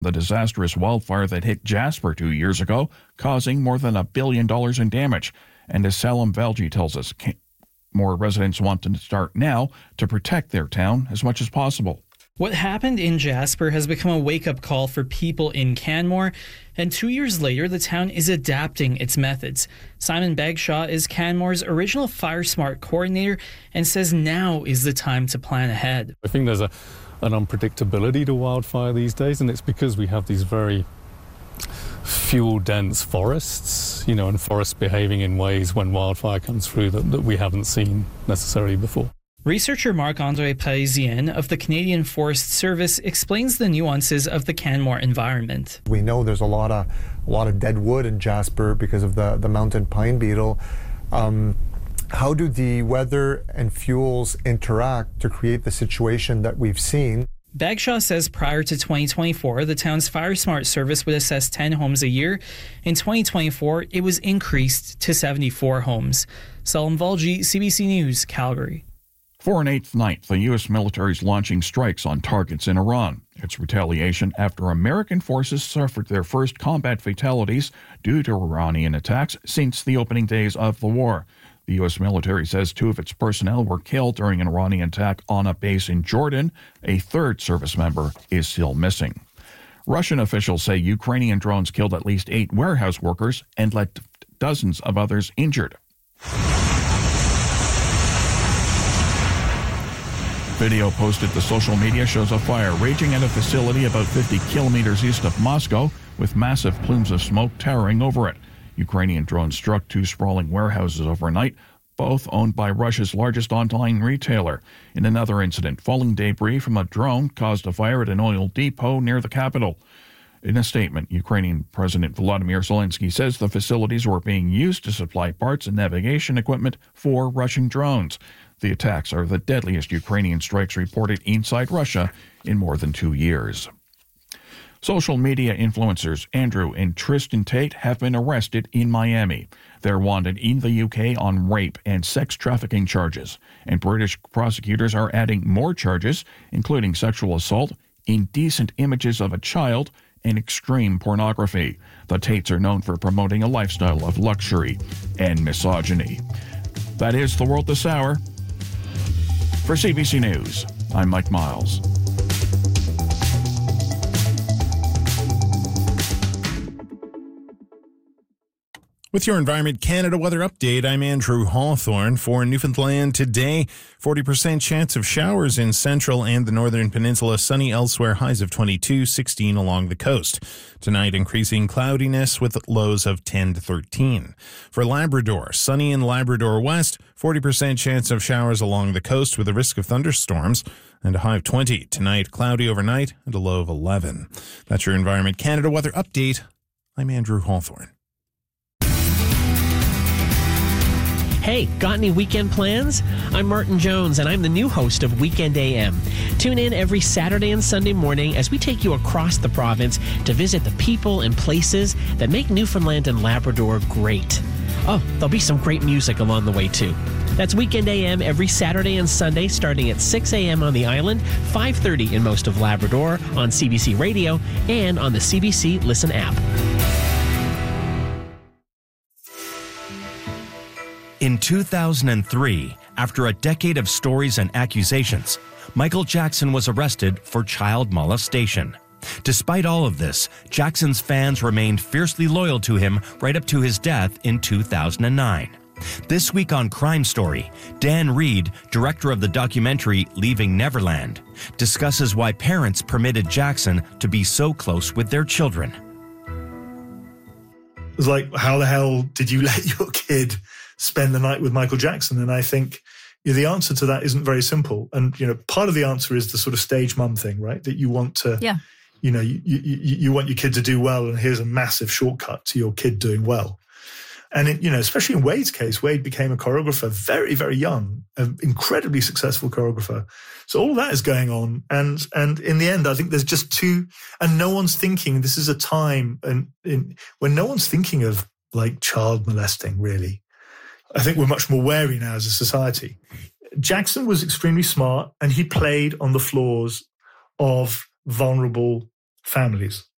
The disastrous wildfire that hit Jasper 2 years ago, causing more than $1 billion in damage. And as Salim Valji tells us, more residents want to start now to protect their town as much as possible. What happened in Jasper has become a wake-up call for people in Canmore, and 2 years later, the town is adapting its methods. Simon Bagshaw is Canmore's original Fire Smart coordinator and says now is the time to plan ahead. I think there's an unpredictability to wildfire these days, and it's because we have these very fuel-dense forests, and forests behaving in ways when wildfire comes through that we haven't seen necessarily before. Researcher Marc-André Parisien of the Canadian Forest Service explains the nuances of the Canmore environment. We know there's a lot of dead wood in Jasper because of the mountain pine beetle. How do the weather and fuels interact to create the situation that we've seen? Bagshaw says prior to 2024, the town's Fire Smart service would assess 10 homes a year. In 2024, it was increased to 74 homes. Salim Valji, CBC News, Calgary. For an eighth night, the U.S. military is launching strikes on targets in Iran. It's retaliation after American forces suffered their first combat fatalities due to Iranian attacks since the opening days of the war. The U.S. military says 2 of its personnel were killed during an Iranian attack on a base in Jordan. A third service member is still missing. Russian officials say Ukrainian drones killed at least 8 warehouse workers and left dozens of others injured. Video posted to social media shows a fire raging at a facility about 50 kilometers east of Moscow, with massive plumes of smoke towering over it. Ukrainian drones struck 2 sprawling warehouses overnight, both owned by Russia's largest online retailer. In another incident, falling debris from a drone caused a fire at an oil depot near the capital. In a statement, Ukrainian President Volodymyr Zelensky says the facilities were being used to supply parts and navigation equipment for Russian drones. The attacks are the deadliest Ukrainian strikes reported inside Russia in more than 2 years. Social media influencers Andrew and Tristan Tate have been arrested in Miami. They're wanted in the UK on rape and sex trafficking charges, and British prosecutors are adding more charges, including sexual assault, indecent images of a child, and extreme pornography. The Tates are known for promoting a lifestyle of luxury and misogyny. That is the world this hour. For CBC News, I'm Mike Miles. With your Environment Canada weather update, I'm Andrew Hawthorne. For Newfoundland today, 40% chance of showers in central and the northern peninsula, sunny elsewhere, highs of 22, 16 along the coast. Tonight, increasing cloudiness with lows of 10 to 13. For Labrador, sunny in Labrador West, 40% chance of showers along the coast with a risk of thunderstorms, and a high of 20. Tonight, cloudy overnight and a low of 11. That's your Environment Canada weather update. I'm Andrew Hawthorne. Hey, got any weekend plans? I'm Martin Jones, and I'm the new host of Weekend AM. Tune in every Saturday and Sunday morning as we take you across the province to visit the people and places that make Newfoundland and Labrador great. Oh, there'll be some great music along the way, too. That's Weekend AM every Saturday and Sunday starting at 6 a.m. on the island, 5:30 in most of Labrador, on CBC Radio, and on the CBC Listen app. In 2003, after a decade of stories and accusations, Michael Jackson was arrested for child molestation. Despite all of this, Jackson's fans remained fiercely loyal to him right up to his death in 2009. This week on Crime Story, Dan Reed, director of the documentary Leaving Neverland, discusses why parents permitted Jackson to be so close with their children. It was like, how the hell did you let your kid spend the night with Michael Jackson? And I think the answer to that isn't very simple. And, part of the answer is the sort of stage mum thing, right? That you want to, you want your kid to do well, and here's a massive shortcut to your kid doing well. And, especially in Wade's case, Wade became a choreographer very, very young, an incredibly successful choreographer. So all that is going on. And in the end, I think there's just and no one's thinking, this is a time when no one's thinking of like child molesting, really. I think we're much more wary now as a society. Jackson was extremely smart, and he played on the floors of vulnerable families.